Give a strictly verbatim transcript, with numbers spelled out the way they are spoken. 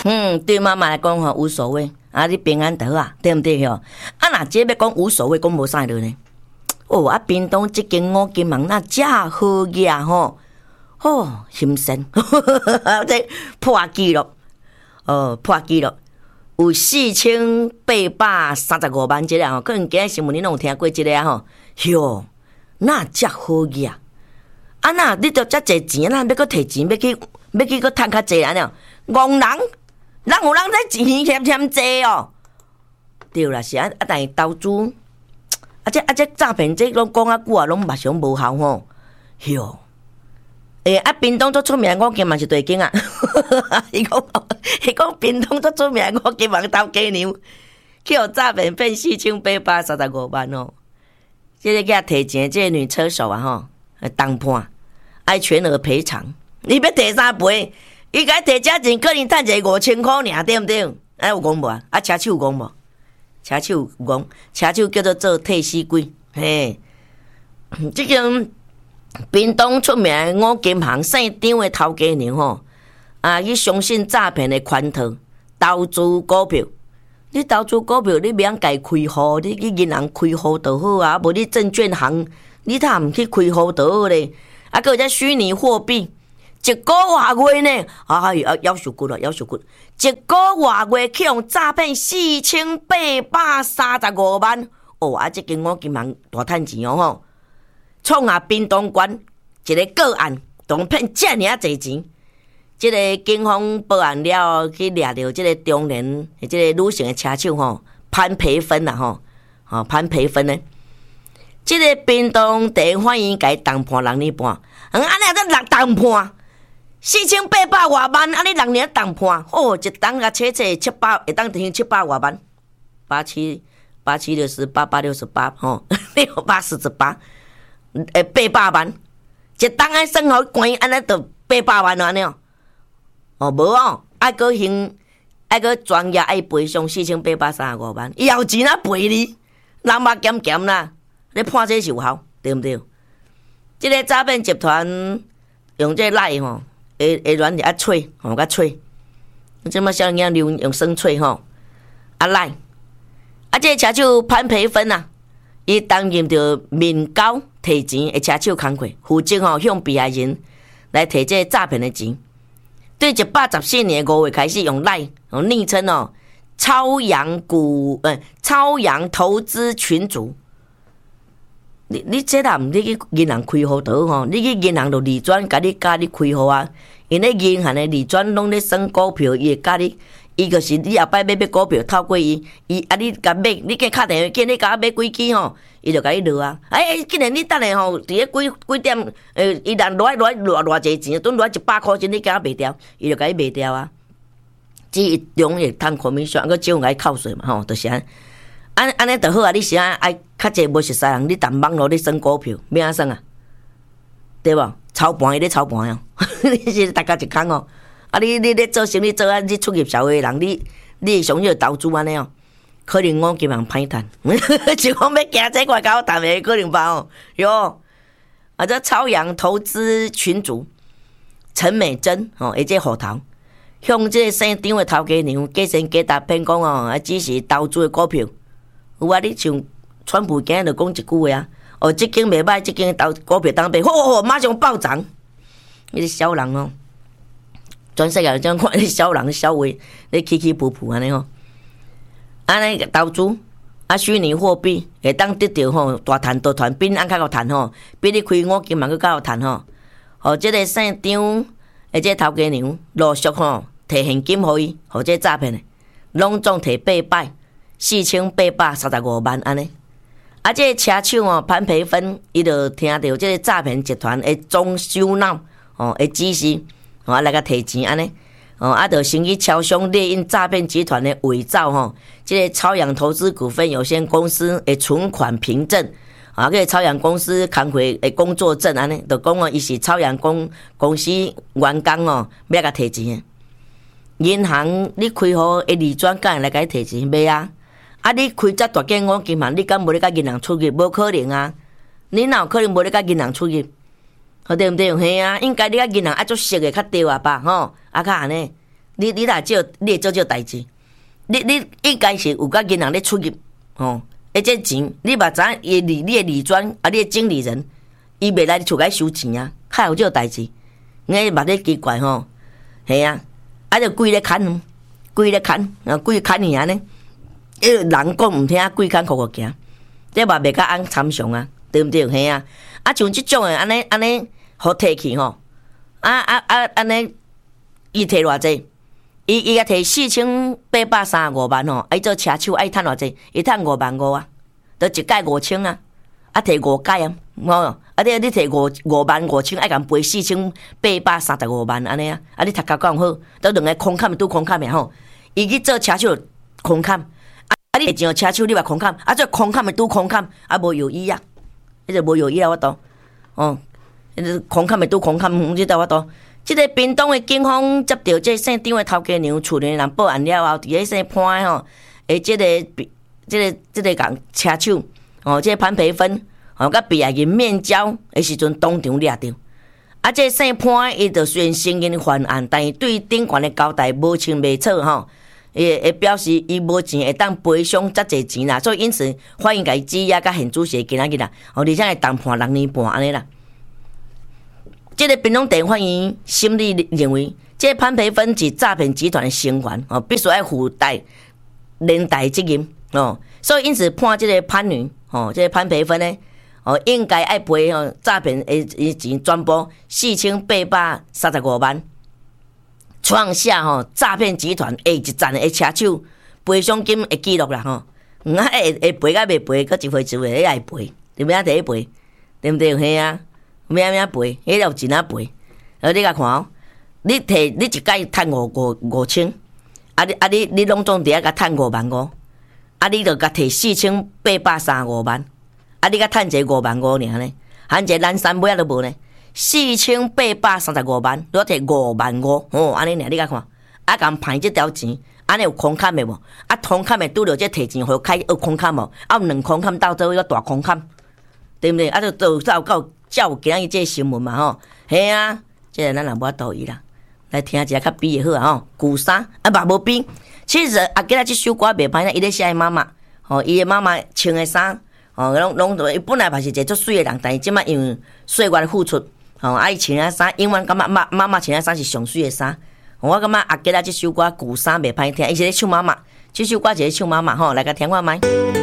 嗯，对妈妈来讲吼无所谓，啊，你平安就好啊，对不对吼？啊，若这要讲无所谓，讲无啥了呢？哦，啊，屏东这间五金行那真好呀吼，哦，新鲜，这破纪录，哦，破纪录，有四千八百三十五万这个吼，可能今日新闻你拢有听过这个吼，哟，那真好呀！啊，那你都遮侪钱，咱要搁摕钱，要去要去搁趁较济安尼，戆人，人有人这钱欠欠济哦，对啦，是啊，啊，但是投资。啊！这啊这诈骗，这拢讲啊久啊，拢目上无效吼。哟，诶啊！屏东最出名，我今嘛是地景啊。伊讲，伊讲屏东最出名，我今嘛偷鸡娘，去互诈骗骗四千八百三十五万哦。这个甲提钱，这个女车手啊吼，当判，爱全额赔偿。你要提啥赔？伊甲提遮钱，可能趁一个五千块尔，对不对？啊有讲无啊？啊车手有讲无？车手讲，车手叫做做替死鬼，嘿，这间屏东出名的五金行姓张的头家娘吼，啊，伊相信诈骗的圈套，投资股票。你投资股票，你免家开户，你去银行开户就好啊，无你证券行，你他毋去开户就好咧。啊，搁有只虚拟货币。一个月呢，哎呀，夭寿骨了，夭寿骨！一个月去用诈骗四千八百三十五万，哦，啊，这间我金行大趁钱哦吼！创下屏东县一个个案，当骗遮尔啊侪钱。这个警方报案了，去抓到这个中年这个女性的车手吼，潘培芬啦吼，吼潘培芬呢，这个屏东第一法院甲当判六年半，嗯，安尼啊，这六当判。四千八百外万，啊！你六年当判，哦，一当甲切切七百，会当等于七百外万，八七八七六十八，八六十八，吼，六八四十八，诶，八百万，一当爱算好关，安尼就八百万安尼哦，哦，无哦，爱搁行，爱搁专业爱赔偿四千八百三十五万，以后钱哪赔你？人目咸咸啦，你判这是有效，对不对？这个诈骗集团用这赖吼。会会软啊吹，吼甲吹，即马小囡仔用用生吹吼，啊来，啊这个车手潘培芬啊，伊担任着面交提钱的车手工课，负责吼向被害人来提这个诈骗的钱。对一百十四年五月开始用赖，用昵称哦，超阳股呃超阳投资群组。你你这啦，你去银行开户就好吼，你去银行就离转，甲你甲你开户啊。因咧银行的离转拢咧算股票，伊会甲你，伊就是你后摆买买股票，透过伊，伊啊你甲买，你计敲电话，叫你甲我买几支吼，伊就甲你落啊。哎，既然你等下吼，伫咧几几点，呃，伊若落落落偌济钱，拄落一百块钱，你甲我卖掉，伊就甲你卖掉啊。只中会趁孔明选，个只有甲伊扣税嘛吼，就是安。安安尼就好啊！你是啊爱较济无熟悉人，你谈网络你算股票，要安算啊？对无？操盘伊咧操盘哦，你是大家一空哦。啊，你你咧做生意做啊，你出入社会的人，你你上少投资安尼哦，可能我今人歹趁，就讲要惊这块甲我谈的可能吧哦。哟，啊这超阳投资群主陈美珍哦，而且户头向这姓张的头家娘假先假答骗讲哦，啊只是投资的股票。有啊，你像川普今日就讲一句话啊，哦，这间袂歹，这间投股票当买，吼吼，马上暴涨。你是小人哦，全世界种看你小人小话，你起起伏伏安尼吼，安尼投资啊，虚拟货币会当得到吼大赚大赚，比按较好赚吼，比你开五金嘛佫较好赚吼。哦，这个姓张，而且头家娘陆续吼摕现金互伊，互这诈骗的，拢总摕八百。四千八百三十五万安尼，啊，这个车手哦潘培芬，伊就听到这个诈骗集团的总首脑哦的指示，哦来甲提钱安尼，哦啊，就先去敲响猎鹰诈骗集团的伪造吼，这个超阳投资股份有限公司的存款凭证，啊，个超阳公司工会的工作证安尼，就讲哦，伊是超阳公公司员工哦，要甲提钱。银行你开户会离转，敢会来甲你提钱袂啊？啊！你开遮大间五金行，你敢无咧甲银行出入？无可能啊！你哪有可能无咧甲银行出入？好对毋对？嘿啊，应该你甲银行爱做熟诶较对啊吧？吼，啊较安尼， 你你若做，你会做这代志，你你应该是有甲银行咧出入，吼，而这钱你嘛知影，伊理你的理专啊，你的经理人，伊袂来你厝内收钱啊，较有这代志，你嘛咧奇怪吼，系啊，啊就规咧砍，规咧砍，啊规砍尔安尼，伊人讲毋听，规砍苦苦行，这嘛袂甲按参详啊，对毋对？系啊，啊像即种诶，安尼安尼，互摕去吼，啊啊啊安尼，伊摕偌济？伊伊啊摕四千八百三十五万吼，伊做车手爱趁偌济？伊趁五万五啊，得一届五千啊，啊摕五届啊，吼，啊你你摕五五万五千，爱共赔四千八百三十五万安尼啊，啊你读甲讲好，都两个空砍拄空砍的吼，伊去做车手空砍，啊你像车手你嘛空砍，啊做空砍的拄空砍，啊无有意啊，迄就无有意啊我都，哦，空砍的拄空砍，毋知道我都。即个屏东的警方接到这姓张的头家娘厝里人报案了后，伫咧姓潘的吼，诶，即个、即个、即个共车手，哦，即个潘培芬，哦，甲被害人面交的时阵当场掠着。啊，这姓潘伊就虽然承认犯案，但是对顶悬的交代无清袂楚吼，伊会表示伊无钱会当赔偿遮济钱啦，所以因此法院甲伊羁押甲限制是今仔日啦，哦，而且会当判六年半安尼啦。这个屏东地法院审理认为，这潘培芬是诈骗集团的成员，哦，必须要负担连带责任，哦，所以因此判这个潘女，哦，这个潘培芬呢，哦，应该要赔哦诈骗的钱全部四千八百三十五万，创下吼诈骗集团下一站的车手赔偿金的记录啦，吼，唔啊会会赔甲未赔，搁一回一回来赔，对不对？第一赔，对不对？嘿啊。咩咩赔，迄有钱啊赔。而你甲看哦，你摕你一届趁五五五千，啊你啊你你拢总伫遐甲趁五万五，啊你著甲摕四千八百三十五万，啊你甲趁一五万五尔呢，含一个蓝山尾仔都无呢，四千八百三十五万，你摕五万五，哦安尼尔你甲看，啊共骗即条钱，安尼有空砍的无？啊空砍的拄着这摕钱互开有空砍无？啊有两空砍斗做一个大空砍，对毋对？啊就都到到。照有今仔日这新闻嘛吼，嘿啊，这个咱也无法度伊啦。来听一下较比的好啊吼，旧衫啊嘛无变。其实啊，今仔这首歌袂歹呢，伊咧写伊妈妈，吼，伊的妈妈穿的衫，吼，拢拢伊本来嘛是一个足水的人，但是即摆因为岁月的付出，吼，啊伊穿的衫，永远感觉妈妈妈穿的衫是上水的衫。我感觉啊，今仔这首歌旧衫袂歹听，伊是咧唱妈妈，这首歌是咧唱妈妈吼，来甲听看觅。